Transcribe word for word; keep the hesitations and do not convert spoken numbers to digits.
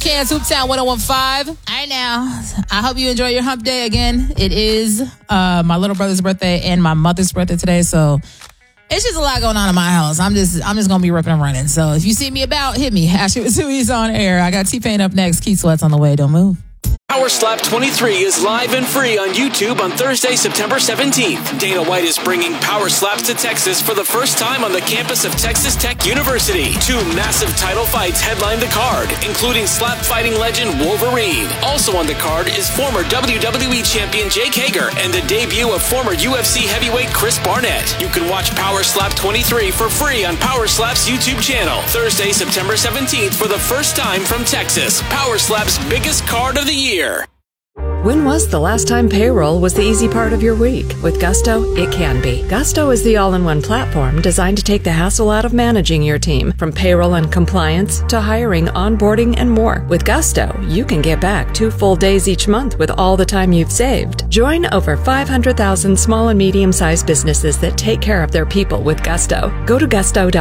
Can's Hooptown one oh one point five. All right, now, I hope you enjoy your hump day again. It is uh, my little brother's birthday and my mother's birthday today, so it's just a lot going on in my house. I'm just I'm just going to be ripping and running. So if you see me about, hit me. Ashley Masui's on air. I got T-Pain up next. Keith Sweat's on the way. Don't move. Power Slap twenty-three is live and free on YouTube on Thursday, September seventeenth. Dana White is bringing Power Slaps to Texas for the first time on the campus of Texas Tech University. Two massive title fights headline the card, including slap fighting legend Wolverine. Also on the card is former W W E champion Jake Hager and the debut of former U F C heavyweight Chris Barnett. You can watch Power Slap twenty-three for free on Power Slap's YouTube channel. Thursday, September seventeenth for the first time from Texas. Power Slap's biggest card of the year. When was the last time payroll was the easy part of your week? With Gusto, it can be. Gusto is the all-in-one platform designed to take the hassle out of managing your team, from payroll and compliance to hiring, onboarding, and more. With Gusto, you can get back two full days each month with all the time you've saved. Join over five hundred thousand small and medium-sized businesses that take care of their people with Gusto. Go to gusto dot com.